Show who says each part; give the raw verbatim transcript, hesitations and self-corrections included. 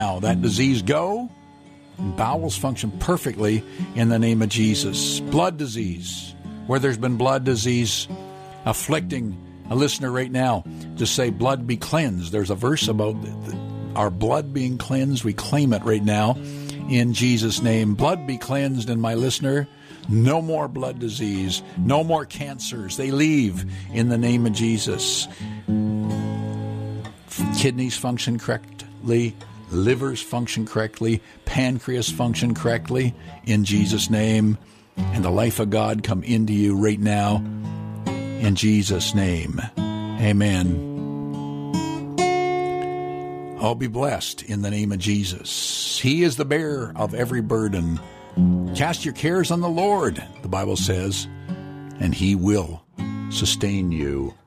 Speaker 1: Now, that disease go. Bowels function perfectly in the name of Jesus. Blood disease, where there's been blood disease afflicting a listener right now, just say, blood be cleansed. There's a verse about our blood being cleansed. We claim it right now in Jesus' name. Blood be cleansed in my listener. No more blood disease. No more cancers. They leave in the name of Jesus. Kidneys function correctly. Livers function correctly. Pancreas function correctly in Jesus' name. And the life of God come into you right now in Jesus' name. Amen. I'll be blessed in the name of Jesus. He is the bearer of every burden. Cast your cares on the Lord, the Bible says, and He will sustain you.